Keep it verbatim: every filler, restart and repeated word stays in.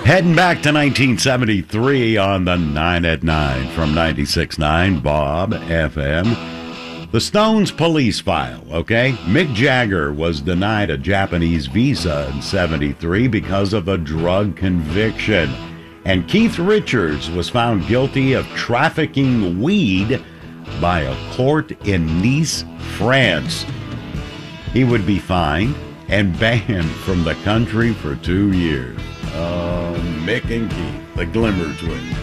Heading back to nineteen seventy-three on the nine at nine from ninety-six point nine Bob F M. The Stones police file, okay? Mick Jagger was denied a Japanese visa in seventy-three because of a drug conviction. And Keith Richards was found guilty of trafficking weed by a court in Nice, France. He would be fined and banned from the country for two years. Oh, Mick and Keith, the Glimmer Twins.